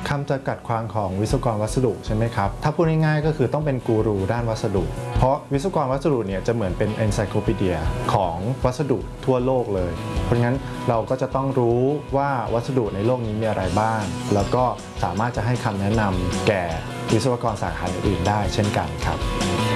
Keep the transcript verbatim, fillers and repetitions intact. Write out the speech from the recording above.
คำจำกัดความของวิศวกรวัสดุใช่ไหมครับถ้าพูดง่ายๆก็คือต้องเป็นกูรูด้านวัสดุเพราะวิศวกรวัสดุเนี่ยจะเหมือนเป็นเอนไซโคปีเดียของวัสดุทั่วโลกเลยเพราะงั้นเราก็จะต้องรู้ว่าวัสดุในโลกนี้มีอะไรบ้างแล้วก็สามารถจะให้คำแนะนำแก่วิศวกรสาขาอื่นๆได้เช่นกันครับ